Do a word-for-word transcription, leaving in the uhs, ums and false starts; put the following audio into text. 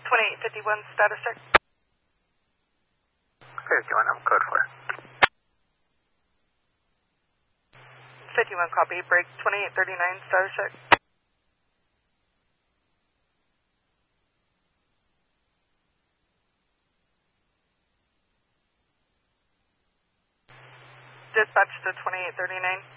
twenty-eight fifty-one, status check. fifty-one, I'm code for. fifty-one, copy. Break twenty-eight thirty-nine, status check. Dispatch to twenty-eight thirty-nine.